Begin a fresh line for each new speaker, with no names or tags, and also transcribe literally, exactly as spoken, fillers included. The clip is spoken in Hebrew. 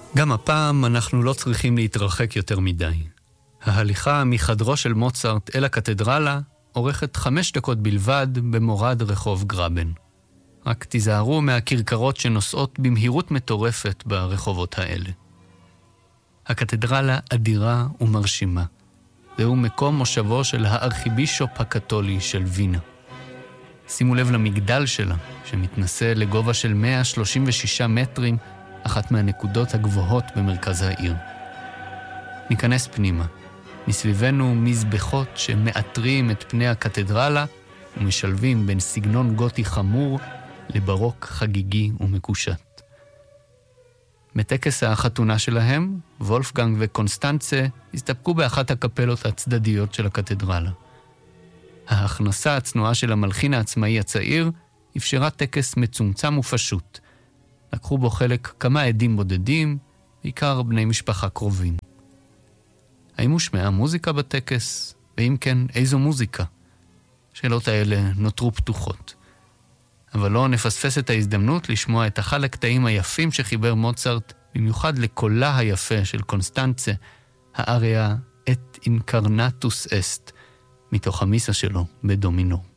גם הפעם אנחנו לא צריכים להתרחק יותר מדי. ההליכה מחדרו של מוצרט אל הקתדרלה עורכת חמש דקות בלבד במורד רחוב גרבן. רק תיזהרו מהכרכרות שנוסעות במהירות מטורפת ברחובות האלה. הקתדרלה אדירה ומרשימה. זהו מקום מושבו של הארכיבישופ הקתולי של וינה. שימו לב למגדל שלה, שמתנסה לגובה של מאה שלושים ושישה מטרים, אחת מהנקודות הגבוהות במרכז העיר. ניכנס פנימה. מסביבנו מזבחות שמאתרים את פני הקתדרלה ומשלבים בין סגנון גותי חמור לברוק חגיגי ומקושט. בטקס החתונה שלהם, וולפגנג וקונסטנצה הסתפקו באחת הקפלות הצדדיות של הקתדרלה. ההכנסה הצנועה של המלחין העצמאי הצעיר אפשרה טקס מצומצם ופשוט. לקחו בו חלק כמה עדים בודדים, בעיקר בני משפחה קרובים. האם הושמעה מוזיקה בטקס? ואם כן, איזו מוזיקה? שאלות האלה נותרו פתוחות. אבל לא נפספס את ההזדמנות לשמוע את אחד הקטעים היפים שחיבר מוצרט, במיוחד לקולה היפה של קונסטנצה, האריה את אינקרנטוס אסט, מתוך המיסה שלו בדומינו.